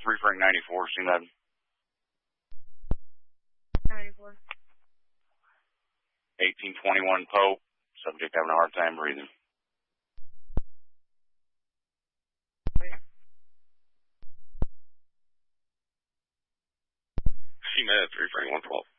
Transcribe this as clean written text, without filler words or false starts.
3 Frank 94, seen that? 94. 1821 Pope, subject having a hard time breathing. She met 3 Frank 112.